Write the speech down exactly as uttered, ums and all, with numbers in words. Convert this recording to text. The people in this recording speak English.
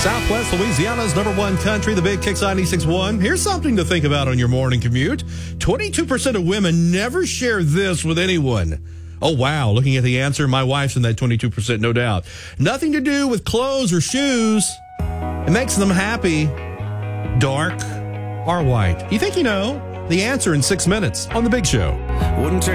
Southwest Louisiana's number one country, the Big Kicks ninety-six point one. Here's something to think about on your morning commute. twenty-two percent of women never share this with anyone. Oh, wow. Looking at the answer, my wife's in that twenty-two percent, no doubt. Nothing to do with clothes or shoes. It makes them happy. Dark or white? You think you know? The answer in six minutes on The Big Show. Wouldn't trade